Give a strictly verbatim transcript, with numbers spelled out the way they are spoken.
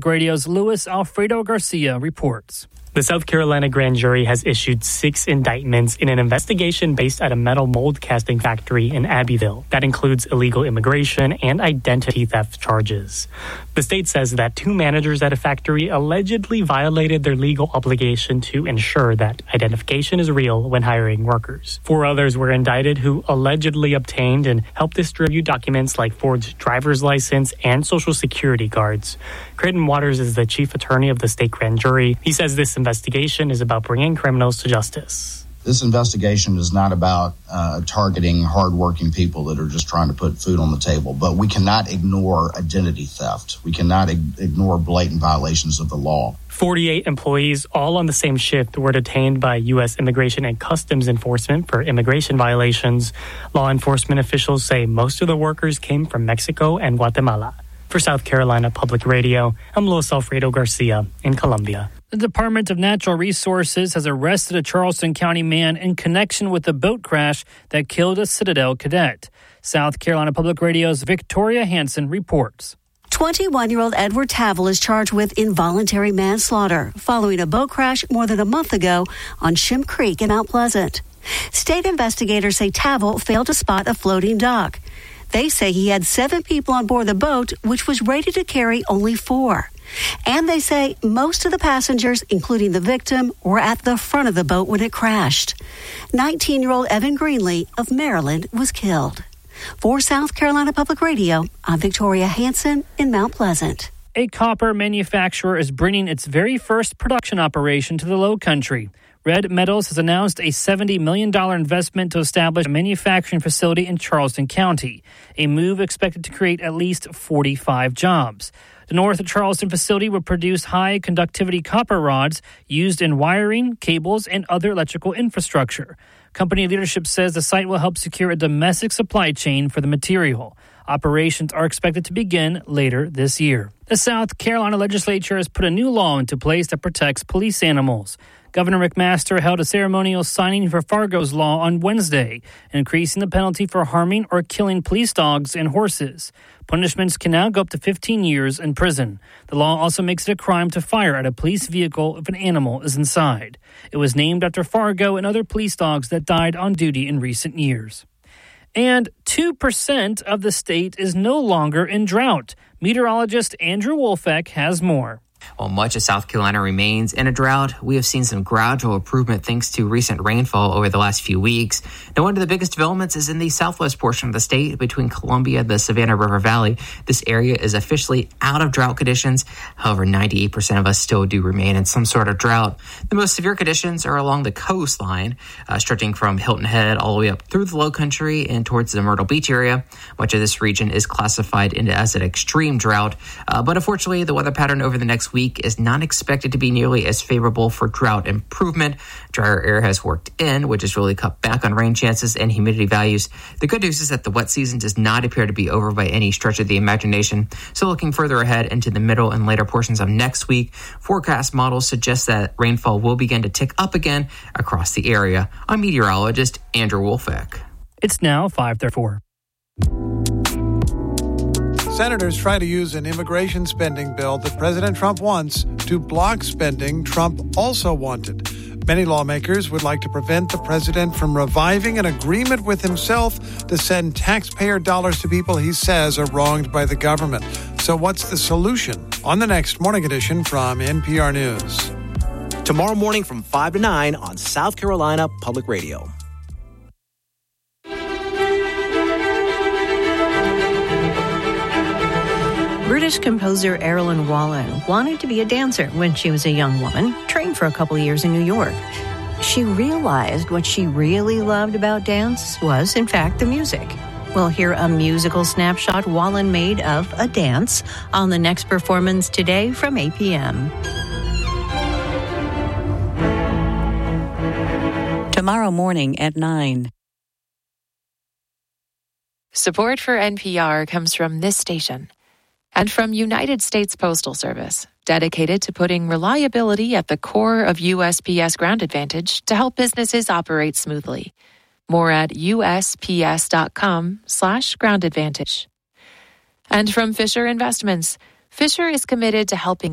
Radio's Luis Alfredo Garcia reports. The South Carolina grand jury has issued six indictments in an investigation based at a metal mold casting factory in Abbeville. That includes illegal immigration and identity theft charges. The state says that two managers at a factory allegedly violated their legal obligation to ensure that identification is real when hiring workers. Four others were indicted who allegedly obtained and helped distribute documents like forged driver's license and social security cards. Creighton Waters is the chief attorney of the state grand jury. He says this investigation is about bringing criminals to justice. This investigation is not about uh, targeting hardworking people that are just trying to put food on the table, but we cannot ignore identity theft. We cannot ig- ignore blatant violations of the law. forty-eight employees, all on the same shift, were detained by U S Immigration and Customs Enforcement for immigration violations. Law enforcement officials say most of the workers came from Mexico and Guatemala. For South Carolina Public Radio, I'm Luis Alfredo Garcia in Columbia. The Department of Natural Resources has arrested a Charleston County man in connection with the boat crash that killed a Citadel cadet. South Carolina Public Radio's Victoria Hansen reports. twenty-one-year-old Edward Tavel is charged with involuntary manslaughter following a boat crash more than a month ago on Shim Creek in Mount Pleasant. State investigators say Tavel failed to spot a floating dock. They say he had seven people on board the boat, which was rated to carry only four. And they say most of the passengers, including the victim, were at the front of the boat when it crashed. nineteen-year-old Evan Greenlee of Maryland was killed. For South Carolina Public Radio, I'm Victoria Hansen in Mount Pleasant. A copper manufacturer is bringing its very first production operation to the Lowcountry. Red Metals has announced a seventy million dollars investment to establish a manufacturing facility in Charleston County, a move expected to create at least forty-five jobs. The North Charleston facility will produce high-conductivity copper rods used in wiring, cables, and other electrical infrastructure. Company leadership says the site will help secure a domestic supply chain for the material. Operations are expected to begin later this year. The South Carolina legislature has put a new law into place that protects police animals. Governor McMaster held a ceremonial signing for Fargo's law on Wednesday, increasing the penalty for harming or killing police dogs and horses. Punishments can now go up to fifteen years in prison. The law also makes it a crime to fire at a police vehicle if an animal is inside. It was named after Fargo and other police dogs that died on duty in recent years. And two percent of the state is no longer in drought. Meteorologist Andrew Wolfeck has more. While much of South Carolina remains in a drought, we have seen some gradual improvement thanks to recent rainfall over the last few weeks. Now, one of the biggest developments is in the southwest portion of the state between Columbia and the Savannah River Valley. This area is officially out of drought conditions. However, ninety-eight percent of us still do remain in some sort of drought. The most severe conditions are along the coastline, uh, stretching from Hilton Head all the way up through the Lowcountry and towards the Myrtle Beach area. Much of this region is classified into as an extreme drought. Uh, but unfortunately, the weather pattern over the next week is not expected to be nearly as favorable for drought improvement. Drier air has worked in, which has really cut back on rain chances and humidity values. The good news is that the wet season does not appear to be over by any stretch of the imagination. So looking further ahead into the middle and later portions of next week, forecast models suggest that rainfall will begin to tick up again across the area. I'm meteorologist Andrew Wolfeck. It's now five thirty-four. Senators try to use an immigration spending bill that President Trump wants to block spending Trump also wanted. Many lawmakers would like to prevent the president from reviving an agreement with himself to send taxpayer dollars to people he says are wronged by the government. So what's the solution? On the next Morning Edition from N P R News. Tomorrow morning from five to nine on South Carolina Public Radio. British composer Erilyn Wallen wanted to be a dancer when she was a young woman, trained for a couple years in New York. She realized what she really loved about dance was, in fact, the music. We'll hear a musical snapshot Wallen made of a dance on the next performance today from eight p.m. Tomorrow morning at nine. Support for N P R comes from this station and from United States Postal Service, dedicated to putting reliability at the core of U S P S Ground Advantage to help businesses operate smoothly. More at U S P S dot com slash ground advantage. And from Fisher Investments, Fisher is committed to helping